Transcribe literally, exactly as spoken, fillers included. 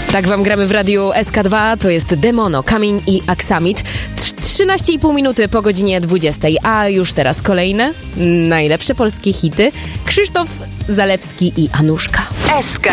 Tak wam gramy w radiu S K dwa, to jest Demono, Kamień i Aksamit. trzynaście i pół minuty po godzinie dwudziestej, a już teraz kolejne najlepsze polskie hity. Krzysztof Zalewski i Anuszka. S K